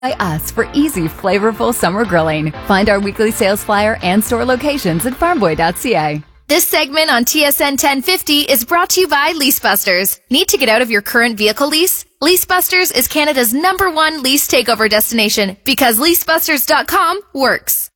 by us for easy, flavorful summer grilling. Find our weekly sales flyer and store locations at farmboy.ca. This segment on TSN 1050 is brought to you by Leasebusters. Need to get out of your current vehicle lease? Leasebusters is Canada's #1 lease takeover destination because leasebusters.com works.